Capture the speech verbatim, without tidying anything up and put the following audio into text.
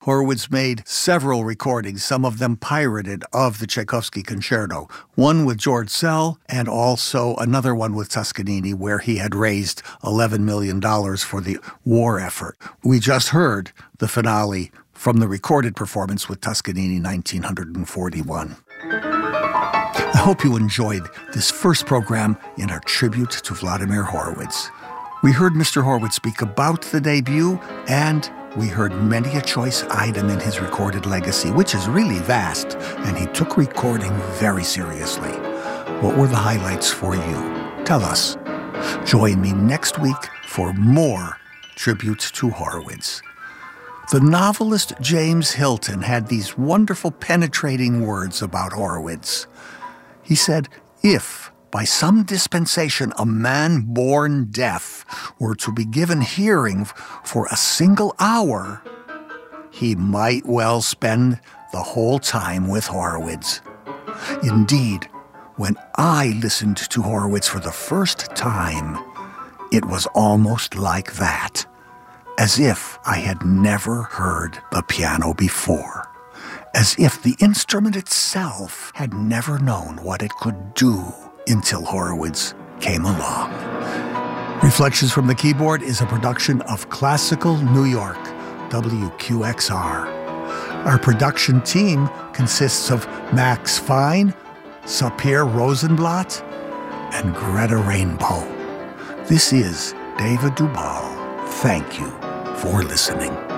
Horowitz made several recordings, some of them pirated, of the Tchaikovsky Concerto, one with George Szell and also another one with Toscanini, where he had raised eleven million dollars for the war effort. We just heard the finale from the recorded performance with Toscanini, nineteen forty-one. I hope you enjoyed this first program in our tribute to Vladimir Horowitz. We heard Mister Horowitz speak about the debut, and we heard many a choice item in his recorded legacy, which is really vast, and he took recording very seriously. What were the highlights for you? Tell us. Join me next week for more tributes to Horowitz. The novelist James Hilton had these wonderful penetrating words about Horowitz. He said, if by some dispensation a man born deaf were to be given hearing for a single hour, he might well spend the whole time with Horowitz. Indeed, when I listened to Horowitz for the first time, it was almost like that, as if I had never heard the piano before, as if the instrument itself had never known what it could do until Horowitz came along. Reflections from the Keyboard is a production of Classical New York, W Q X R. Our production team consists of Max Fine, Sapir Rosenblatt, and Greta Rainbow. This is David Dubal. Thank you for listening.